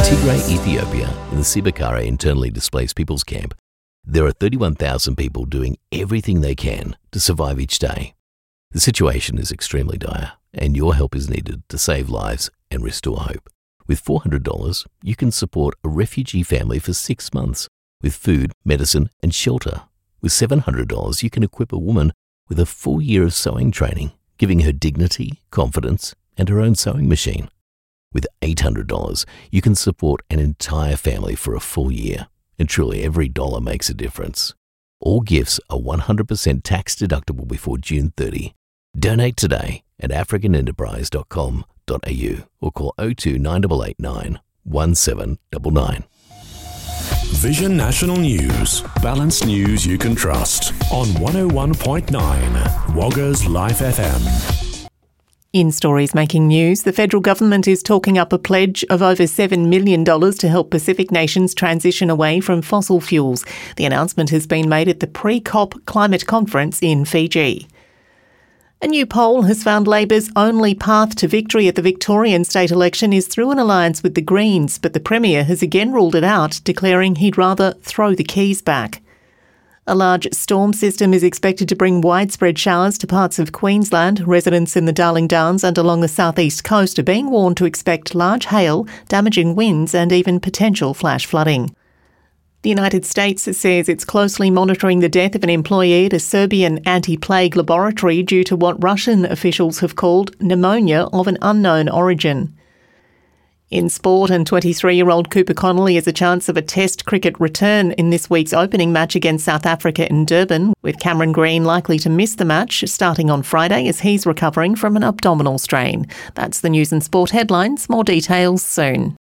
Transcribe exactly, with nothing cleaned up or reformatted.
Tigray, Ethiopia, in the Sibakara internally displaced people's camp, there are thirty-one thousand people doing everything they can to survive each day. The situation is extremely dire, and your help is needed to save lives and restore hope. With four hundred dollars, you can support a refugee family for six months with food, medicine, and shelter. With seven hundred dollars, you can equip a woman with a full year of sewing training, giving her dignity, confidence, and her own sewing machine. With eight hundred dollars, you can support an entire family for a full year, and truly every dollar makes a difference. All gifts are one hundred percent tax deductible before June thirtieth. Donate today at african enterprise dot com dot a u or call oh two nine eight eight nine one seven nine nine. Vision National News. Balanced news you can trust on one oh one point nine Wagga's Life F M. In stories making news, the federal government is talking up a pledge of over seven million dollars to help Pacific nations transition away from fossil fuels. The announcement has been made at the pre-COP climate conference in Fiji. A new poll has found Labor's only path to victory at the Victorian state election is through an alliance with the Greens, but the Premier has again ruled it out, declaring he'd rather throw the keys back. A large storm system is expected to bring widespread showers to parts of Queensland. Residents in the Darling Downs and along the southeast coast are being warned to expect large hail, damaging winds and even potential flash flooding. The United States says it's closely monitoring the death of an employee at a Serbian anti-plague laboratory due to what Russian officials have called pneumonia of an unknown origin. In sport, and twenty-three-year-old Cooper Connolly has a chance of a Test cricket return in this week's opening match against South Africa in Durban, with Cameron Green likely to miss the match starting on Friday as he's recovering from an abdominal strain. That's the news and sport headlines. More details soon.